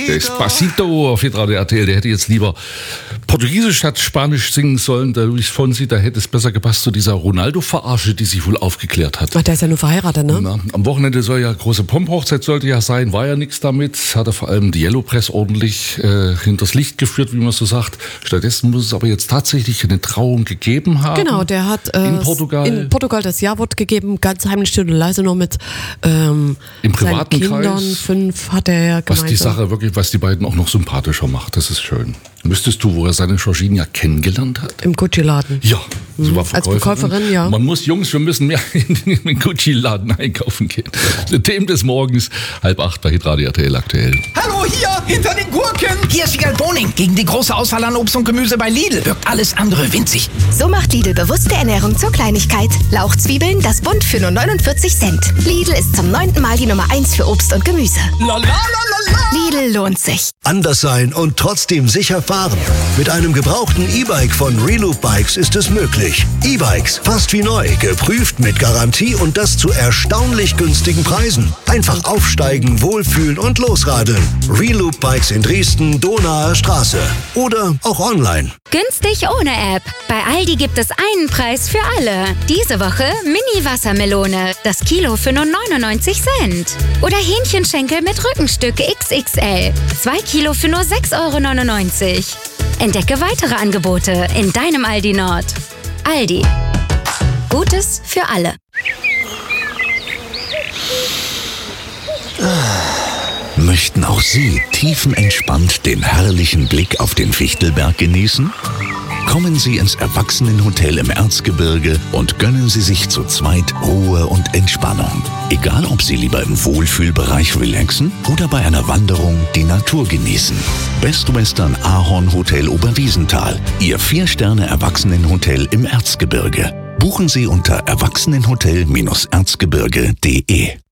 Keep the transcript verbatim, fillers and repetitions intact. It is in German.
Despacito auf Hitradio R T L. Der hätte jetzt lieber Portugiesisch statt Spanisch singen sollen. Der Luis Fonsi, da hätte es besser gepasst zu dieser Ronaldo-Verarsche, die sich wohl aufgeklärt hat. Ach, der ist ja nur verheiratet, ne? Na, am Wochenende soll ja große Pomp-Hochzeit, sollte ja sein, war ja nichts damit. Hatte vor allem die Yellow Press ordentlich äh, hinters Licht geführt, wie man so sagt. Stattdessen muss es aber jetzt tatsächlich eine Trauung gegeben haben. Genau, der hat äh, in Portugal. in Portugal das Ja-Wort gegeben, ganz heimlich, still und leise, nur mit ähm, im privaten seinen Kindern. Kreis. Fünf hat er ja gemeint. Was die Sache wirklich, was die beiden auch noch sympathischer macht, das ist schön. Wüsstest du, wo er seine Georgina kennengelernt hat? Im Gucci-Laden. Ja, sie war Als Verkäuferin. Verkäuferin, ja. Man muss, Jungs, wir müssen mehr in den Gucci-Laden einkaufen gehen. Die Themen des Morgens, halb acht bei Hitradio R T L aktuell. Hallo, hier, hinter den Gurken. Hier ist Wiegald Boning. Gegen die große Auswahl an Obst und Gemüse bei Lidl wirkt alles andere winzig. So macht Lidl bewusste Ernährung zur Kleinigkeit. Lauchzwiebeln, das Bund für nur neunundvierzig Cent. Lidl ist zum neunten Mal die Nummer eins für Obst und Gemüse. La, la, la, la, la. Lidl lohnt sich. Anders sein und trotzdem sicher fahren. Mit einem gebrauchten E-Bike von Reloop Bikes ist es möglich. E-Bikes, fast wie neu, geprüft mit Garantie und das zu erstaunlich günstigen Preisen. Einfach aufsteigen, wohlfühlen und losradeln. Reloop Bikes in Dresden, Donaer Straße. Oder auch online. Günstig ohne App. Bei Aldi gibt es einen Preis für alle. Diese Woche Mini-Wassermelone. Das Kilo für nur neunundneunzig Cent. Oder Hähnchenschenkel mit Rückenstück X X L. Zwei Kilo für nur sechs Euro neunundneunzig. Entdecke weitere Angebote in deinem Aldi Nord. Aldi. Gutes für alle. Möchten auch Sie tiefenentspannt den herrlichen Blick auf den Fichtelberg genießen? Kommen Sie ins Erwachsenenhotel im Erzgebirge und gönnen Sie sich zu zweit Ruhe und Entspannung. Egal, ob Sie lieber im Wohlfühlbereich relaxen oder bei einer Wanderung die Natur genießen. Best Western Ahorn Hotel Oberwiesenthal, Ihr Vier-Sterne-Erwachsenenhotel im Erzgebirge. Buchen Sie unter erwachsenenhotel Bindestrich erzgebirge punkt de.